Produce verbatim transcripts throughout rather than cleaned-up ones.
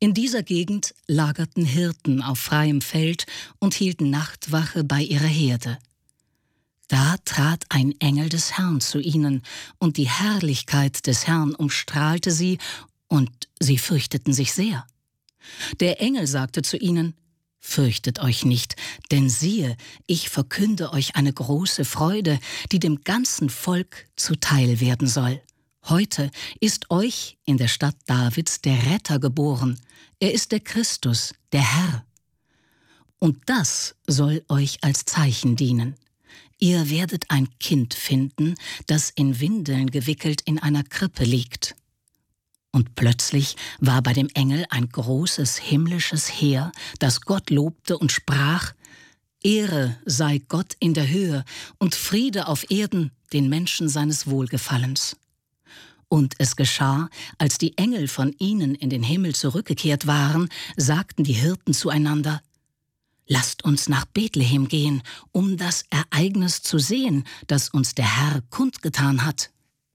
In dieser Gegend lagerten Hirten auf freiem Feld und hielten Nachtwache bei ihrer Herde. Da trat ein Engel des Herrn zu ihnen, und die Herrlichkeit des Herrn umstrahlte sie, und sie fürchteten sich sehr. Der Engel sagte zu ihnen: Fürchtet euch nicht, denn siehe, ich verkünde euch eine große Freude, die dem ganzen Volk zuteil werden soll. Heute ist euch in der Stadt Davids der Retter geboren. Er ist der Christus, der Herr. Und das soll euch als Zeichen dienen. Ihr werdet ein Kind finden, das in Windeln gewickelt in einer Krippe liegt. Und plötzlich war bei dem Engel ein großes himmlisches Heer, das Gott lobte und sprach: Ehre sei Gott in der Höhe und Friede auf Erden den Menschen seines Wohlgefallens. Und es geschah, als die Engel von ihnen in den Himmel zurückgekehrt waren, sagten die Hirten zueinander: Lasst uns nach Bethlehem gehen, um das Ereignis zu sehen, das uns der Herr kundgetan hat.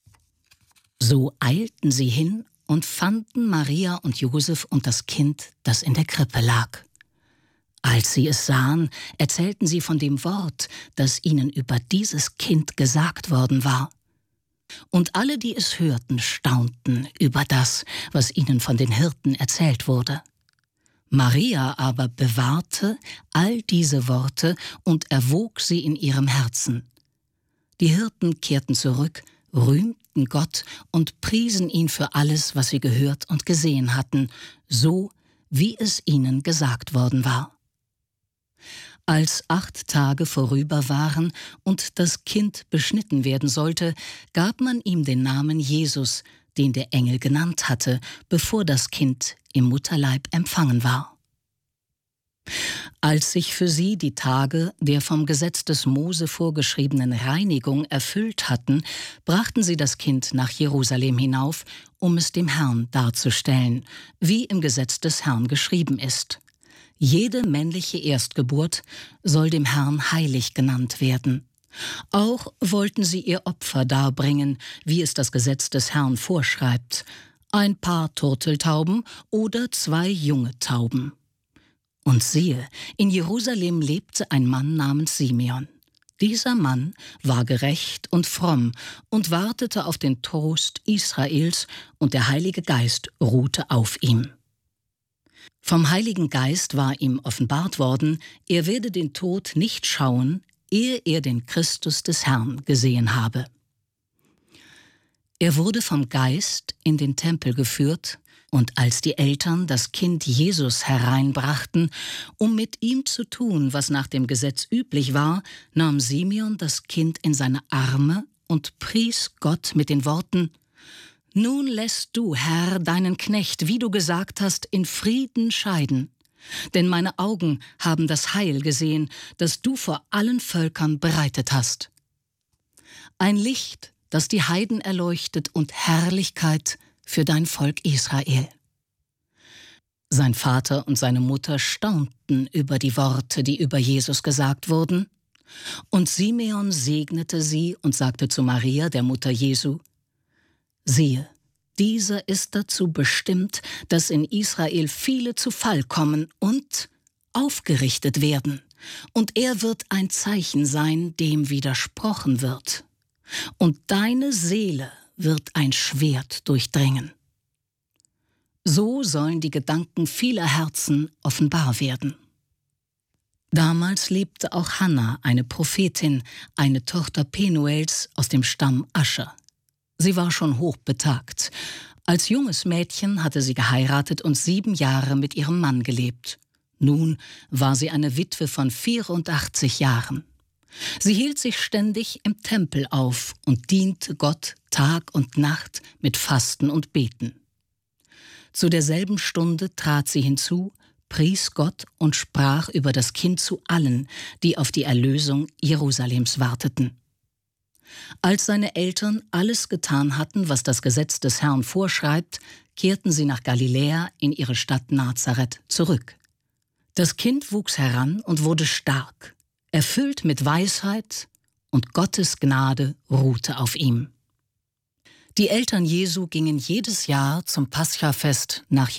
So eilten sie hin und fanden Maria und Josef und das Kind, das in der Krippe lag. Als sie es sahen, erzählten sie von dem Wort, das ihnen über dieses Kind gesagt worden war. Und alle, die es hörten, staunten über das, was ihnen von den Hirten erzählt wurde. Maria aber bewahrte all diese Worte und erwog sie in ihrem Herzen. Die Hirten kehrten zurück, rühmten Gott und priesen ihn für alles, was sie gehört und gesehen hatten, so wie es ihnen gesagt worden war. Als acht Tage vorüber waren und das Kind beschnitten werden sollte, gab man ihm den Namen Jesus, den der Engel genannt hatte, bevor das Kind im Mutterleib empfangen war. Als sich für sie die Tage der vom Gesetz des Mose vorgeschriebenen Reinigung erfüllt hatten, brachten sie das Kind nach Jerusalem hinauf, um es dem Herrn darzustellen, wie im Gesetz des Herrn geschrieben ist. Jede männliche Erstgeburt soll dem Herrn heilig genannt werden. Auch wollten sie ihr Opfer darbringen, wie es das Gesetz des Herrn vorschreibt: ein Paar Turteltauben oder zwei junge Tauben. Und siehe, in Jerusalem lebte ein Mann namens Simeon. Dieser Mann war gerecht und fromm und wartete auf den Trost Israels, und der Heilige Geist ruhte auf ihm. Vom Heiligen Geist war ihm offenbart worden, er werde den Tod nicht schauen, ehe er den Christus des Herrn gesehen habe. Er wurde vom Geist in den Tempel geführt, und als die Eltern das Kind Jesus hereinbrachten, um mit ihm zu tun, was nach dem Gesetz üblich war, nahm Simeon das Kind in seine Arme und pries Gott mit den Worten: Nun lässt du, Herr, deinen Knecht, wie du gesagt hast, in Frieden scheiden. Denn meine Augen haben das Heil gesehen, das du vor allen Völkern bereitet hast. Ein Licht, das die Heiden erleuchtet, und Herrlichkeit für dein Volk Israel. Sein Vater und seine Mutter staunten über die Worte, die über Jesus gesagt wurden. Und Simeon segnete sie und sagte zu Maria, der Mutter Jesu: Siehe, dieser ist dazu bestimmt, dass in Israel viele zu Fall kommen und aufgerichtet werden. Und er wird ein Zeichen sein, dem widersprochen wird. Und deine Seele wird ein Schwert durchdringen. So sollen die Gedanken vieler Herzen offenbar werden. Damals lebte auch Hannah, eine Prophetin, eine Tochter Penuels aus dem Stamm Ascher. Sie war schon hochbetagt. Als junges Mädchen hatte sie geheiratet und sieben Jahre mit ihrem Mann gelebt. Nun war sie eine Witwe von vierundachtzig Jahren. Sie hielt sich ständig im Tempel auf und diente Gott Tag und Nacht mit Fasten und Beten. Zu derselben Stunde trat sie hinzu, pries Gott und sprach über das Kind zu allen, die auf die Erlösung Jerusalems warteten. Als seine Eltern alles getan hatten, was das Gesetz des Herrn vorschreibt, kehrten sie nach Galiläa in ihre Stadt Nazareth zurück. Das Kind wuchs heran und wurde stark, erfüllt mit Weisheit, und Gottes Gnade ruhte auf ihm. Die Eltern Jesu gingen jedes Jahr zum Paschafest nach